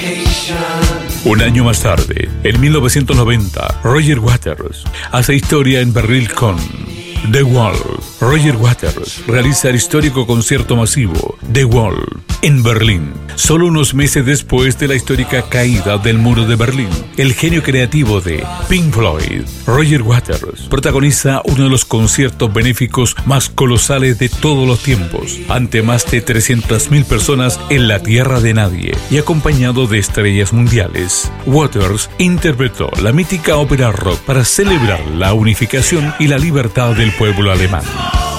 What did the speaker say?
Un año más tarde, en 1990, Roger Waters hace historia en Berlín con The Wall. Roger Waters realiza el histórico concierto masivo The Wall en Berlín. Solo unos meses después de la histórica caída del muro de Berlín, el genio creativo de Pink Floyd, Roger Waters, protagoniza uno de los conciertos benéficos más colosales de todos los tiempos, ante más de 300.000 personas en la tierra de nadie y acompañado de estrellas mundiales. Waters interpretó la mítica ópera rock para celebrar la unificación y la libertad del pueblo alemán.